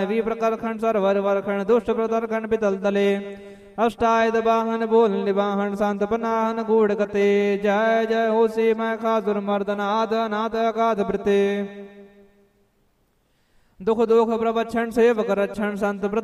विप्रकर खंड सरवर वर खंड दुष्ट प्रतर खंड पितल तले अष्टायद वाहन बोल निवाहन शांत पनाहन गूढ़ गते जय जय हो सी मैं खासुर मर्दनाथ नाथ अगाध वृते दुख दुख प्रवक्षण सेवक रक्षण संत